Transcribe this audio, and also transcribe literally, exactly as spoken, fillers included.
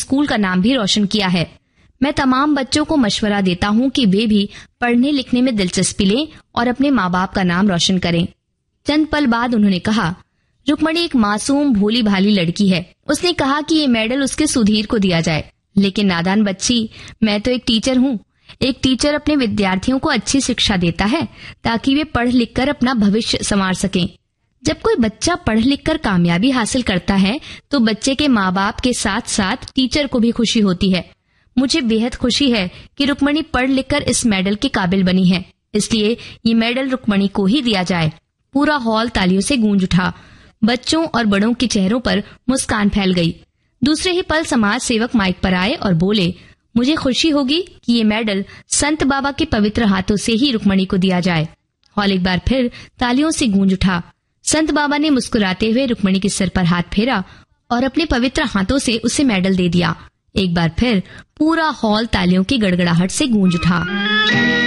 School का नाम भी रोशन किया है। मैं तमाम बच्चों को मशवरा देता हूँ कि वे भी पढ़ने लिखने में दिलचस्पी लें और अपने माँ बाप का नाम रोशन करें। चंद पल बाद उन्होंने कहा, रुक्मणी एक मासूम भोली भाली लड़की है। उसने कहा कि ये मेडल उसके सुधीर को दिया जाए। लेकिन नादान बच्ची, मैं तो एक टीचर हूँ। एक टीचर अपने विद्यार्थियों को अच्छी शिक्षा देता है ताकि वे पढ़ लिख कर अपना भविष्य संवार सकें। जब कोई बच्चा पढ़ लिख कर कामयाबी हासिल करता है तो बच्चे के माँ बाप के साथ साथ टीचर को भी खुशी होती है। मुझे बेहद खुशी है कि रुक्मणी पढ़ लिख कर इस मेडल के काबिल बनी है, इसलिए ये मेडल रुक्मणी को ही दिया जाए। पूरा हॉल तालियों से गूंज उठा। बच्चों और बड़ों के चेहरों पर मुस्कान फैल गई। दूसरे ही पल समाज सेवक माइक पर आए और बोले, मुझे खुशी होगी कि ये मेडल संत बाबा के पवित्र हाथों से ही रुक्मणी को दिया जाए। हॉल एक बार फिर तालियों से गूंज उठा। संत बाबा ने मुस्कुराते हुए रुक्मणी के सिर पर हाथ फेरा और अपने पवित्र हाथों से उसे मेडल दे दिया। एक बार फिर पूरा हॉल तालियों की गड़गड़ाहट से गूंज उठा।